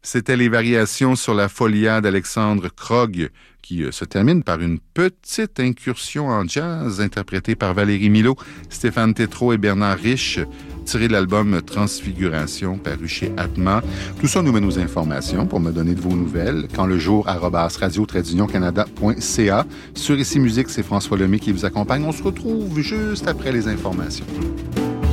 C'était les variations sur la Folia d'Alexandre Krog, qui se termine par une petite incursion en jazz interprétée par Valérie Milot, Stéphane Tétrault et Bernard Rich, tiré de l'album Transfiguration, paru chez Atma. Tout ça nous mène aux informations pour me donner de vos nouvelles. Quand le jour, @radio-canada.ca. Sur Ici Musique, c'est François Lemay qui vous accompagne. On se retrouve juste après les informations.